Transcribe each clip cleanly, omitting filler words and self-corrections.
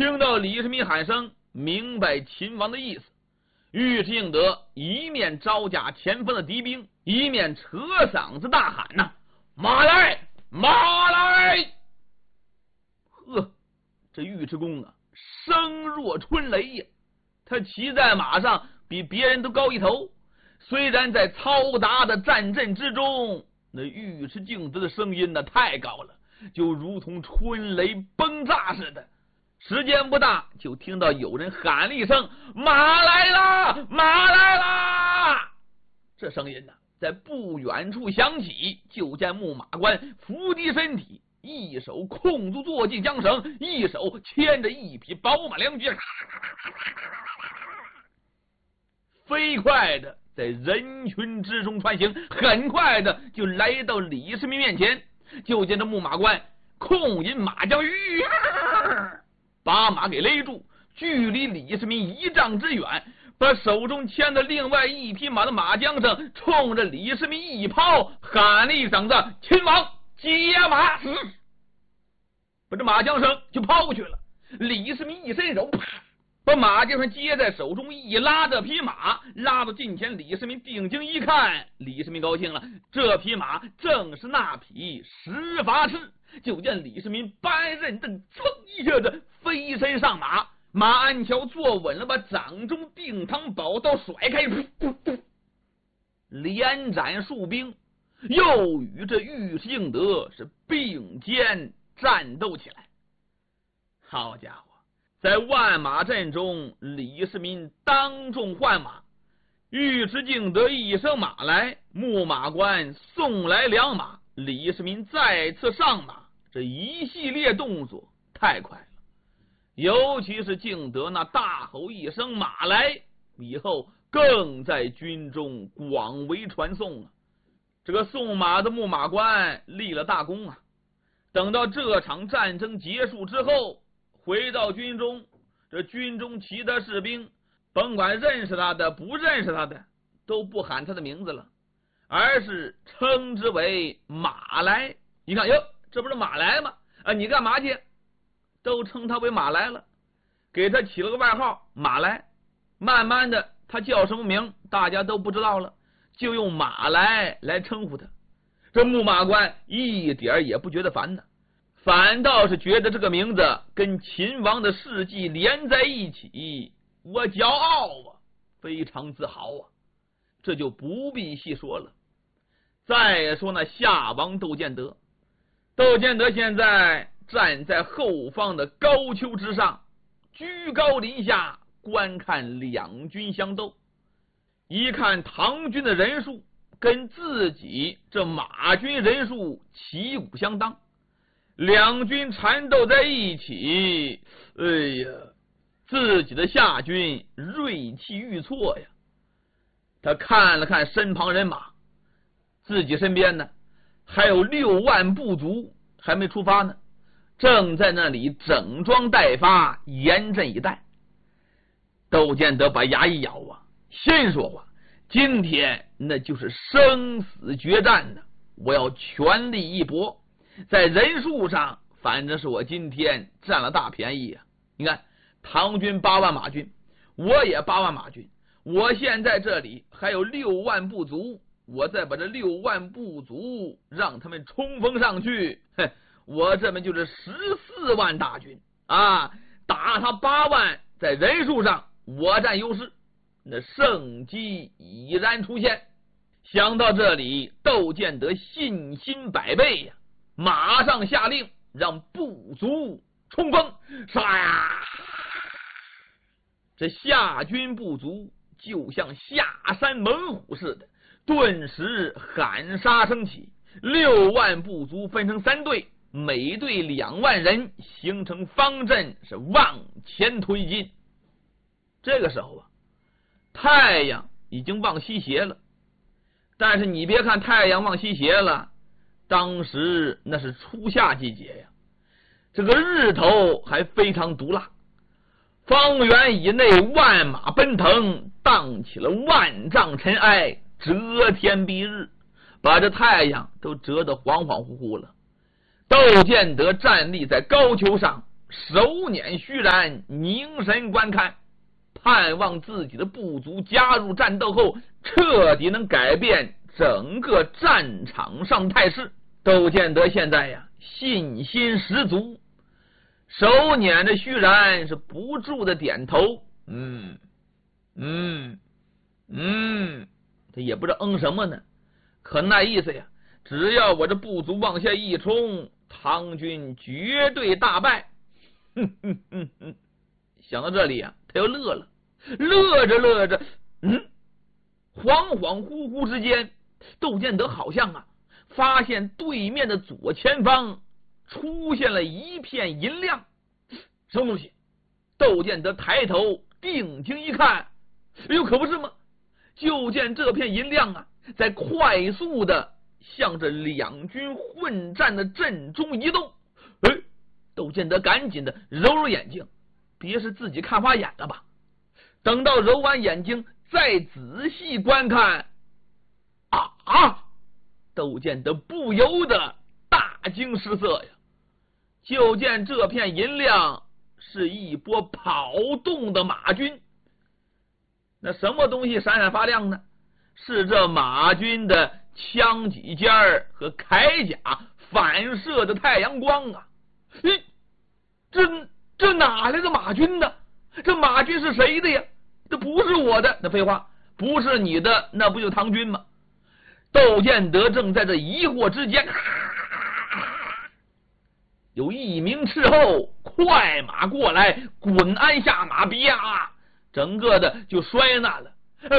听到李世民喊声，明白秦王的意思，尉迟敬德一面招架前方的敌兵，一面扯嗓子大喊呐：“马来，马来！”呵，这尉迟恭啊，声若春雷呀！他骑在马上比别人都高一头，虽然在嘈杂的战阵之中，那尉迟敬德的声音呢太高了，就如同春雷崩炸似的。时间不大，就听到有人喊了一声：“马来啦，马来啦！”这声音呢，在不远处响起，就见木马官伏低身体，一手控住坐骑缰绳，一手牵着一匹宝马良驹，飞快的在人群之中穿行，很快的就来到李世民面前。就见这木马官控引马将把马给勒住，距离李世民1丈之远，把手中牵的另外一匹马的马缰绳冲着李世民一抛，喊了一嗓子：“秦王接马！”把这马缰绳就抛过去了。李世民一伸手，把马缰绳接在手中一拉，这匹马拉到近前，李世民定睛一看，李世民高兴了，这匹马正是那匹十法赤。就见李世民搬刃正噌一下子飞身上马，马鞍桥坐稳了，把掌中定堂宝刀甩开，连斩数兵，又与这尉迟敬德是并肩战斗起来。好家伙，在万马阵中，李世民当众换马，尉迟敬德一声马来，木马官送来2马，李世民再次上马，这一系列动作太快了，尤其是敬德那大吼一声马来以后，更在军中广为传颂啊。这个送马的木马官立了大功啊。等到这场战争结束之后，回到军中，这军中其他士兵甭管认识他的不认识他的，都不喊他的名字了，而是称之为马来。你看哟，这不是马来吗？你干嘛去？都称他为马来了，给他起了个外号马来。慢慢的他叫什么名大家都不知道了，就用马来称呼他。这木马官一点也不觉得烦呢，反倒是觉得这个名字跟秦王的事迹连在一起，我骄傲啊，非常自豪啊。这就不必细说了。再说那夏王窦建德，窦建德现在站在后方的高丘之上，居高临下观看两军相斗。一看唐军的人数跟自己这马军人数旗鼓相当，两军缠斗在一起，哎呀，自己的夏军锐气愈挫呀。他看了看身旁人马，自己身边呢还有6万部族还没出发呢，正在那里整装待发，严阵以待。窦建德把牙一咬啊，先说话，今天那就是生死决战呢，我要全力一搏。在人数上反正是我今天占了大便宜啊。你看唐军8万马军，我也8万马军，我现在这里还有6万部族，我再把这6万部族让他们冲锋上去，我这边就是14万大军啊，打他8万，在人数上我占优势，那胜机已然出现。想到这里，窦建德信心百倍呀，马上下令让部族冲锋。杀呀！这夏军部族就像下山猛虎似的，顿时喊杀声起。6万部族分成3队，每队2万人，形成方阵，是往前推进。这个时候啊，太阳已经往西斜了，但是你别看太阳往西斜了，当时那是初夏季节呀，这个日头还非常毒辣，方圆以内万马奔腾，荡起了万丈尘埃，遮天蔽日，把这太阳都遮得恍恍惚惚了。窦建德站立在高丘上， 手捻须髯，凝神观看，盼望自己的部族加入战斗后，彻底能改变整个战场上态势。窦建德现在呀，信心十足，手捻着须髯，是不住的点头。他也不知道什么呢，可那意思呀，只要我这部族往下一冲，唐军绝对大败。想到这里啊，他又乐了，乐着，恍恍惚惚之间，窦建德好像啊，发现对面的左前方出现了一片银亮。什么东西？窦建德抬头定睛一看，哎呦，可不是吗？就见这片银亮啊，在快速的向着两军混战的阵中移动。窦建德赶紧的揉揉眼睛，别是自己看花眼了吧？等到揉完眼睛再仔细观看，窦建德不由得大惊失色呀！就见这片银亮是一波跑动的马军。那什么东西闪闪发亮呢？是这马军的枪戟尖和铠甲反射的太阳光啊！这哪来的马军呢？这马军是谁的呀？这不是我的。那废话，不是你的，那不就唐军吗？窦建德正在这疑惑之间，有一名斥候快马过来，滚鞍下马，啪，整个的就摔那了。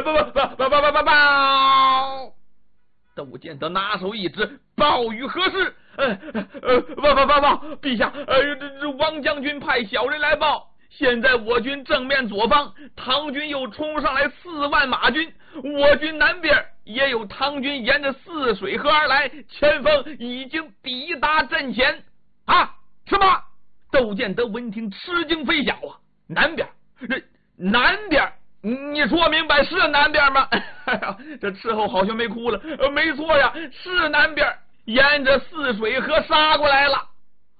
窦建德拿手一指，报与何事？报，陛下，这王将军派小人来报，现在我军正面左方，唐军又冲上来4万马军，我军南边也有唐军沿着泗水河而来，前锋已经抵达阵前。什么？窦建德闻听吃惊非小啊！南边？南边？你说明白是南边吗？这斥候好像没哭了。没错呀，是南边，沿着泗水河杀过来了。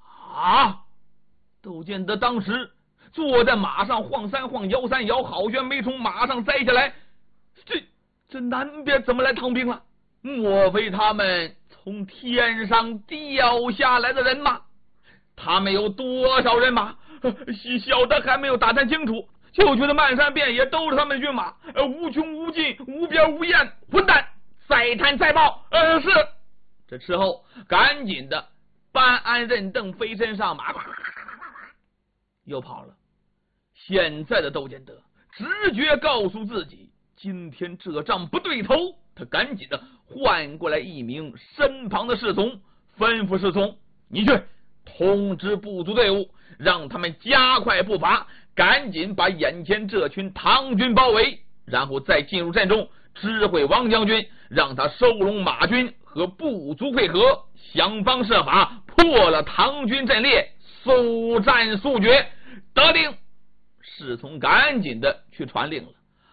窦建德当时坐在马上晃三晃摇三摇，好像没从马上栽下来。这南边怎么来唐兵了？莫非他们从天上掉下来的人马？他们有多少人马？小的还没有打探清楚，就觉得漫山遍野都是他们的军马，无穷无尽，无边无沿。混蛋，再探再报。是。这之后赶紧的搬鞍认镫，飞身上马，又跑了。现在的窦建德直觉告诉自己，今天这仗不对头。他赶紧的换过来一名身旁的侍从，吩咐侍从，你去通知部族队伍，让他们加快步伐，赶紧把眼前这群唐军包围，然后再进入阵中，知会王将军，让他收拢马军和部族会合，想方设法破了唐军阵列，速战速决。得令。侍从赶紧的去传令了。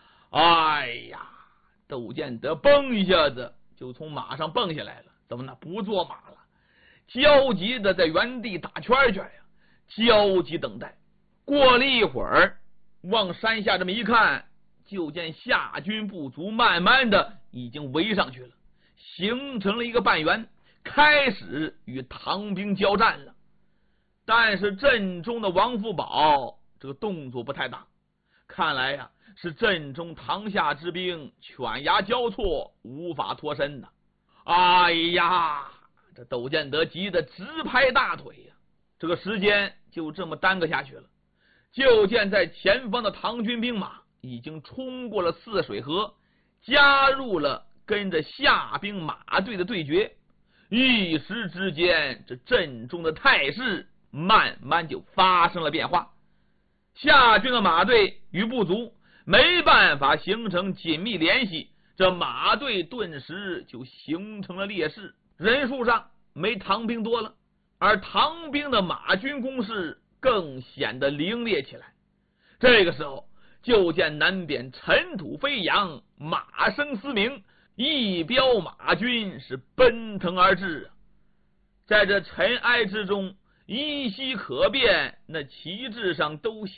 窦建德蹦一下子就从马上蹦下来了，怎么呢？不坐马了，焦急的在原地打圈圈呀，焦急等待。过了一会儿，往山下这么一看，就见夏军部族慢慢的已经围上去了，形成了一个半圆，开始与唐兵交战了。但是阵中的王福宝这个动作不太大，看来呀，是阵中唐夏之兵犬牙交错，无法脱身呐。这窦建德急得直拍大腿呀！这个时间就这么耽搁下去了。就见在前方的唐军兵马已经冲过了泗水河，加入了跟着夏兵马队的对决。一时之间，这阵中的态势慢慢就发生了变化。夏军的马队与部族没办法形成紧密联系，这马队顿时就形成了劣势，人数上没唐兵多了，而唐兵的马军攻势更显得凌冽起来。这个时候，就见南边尘土飞扬，马声嘶鸣，一彪马军是奔腾而至。在这尘埃之中， 依稀可辨，那旗帜上都写